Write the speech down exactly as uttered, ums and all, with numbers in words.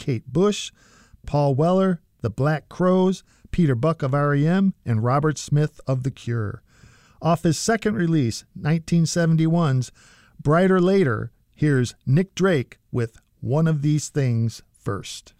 Kate Bush, Paul Weller, the Black Crowes, Peter Buck of R E M, and Robert Smith of The Cure. Off his second release, nineteen seventy-one's Brighter Later, here's Nick Drake with One of These Things First.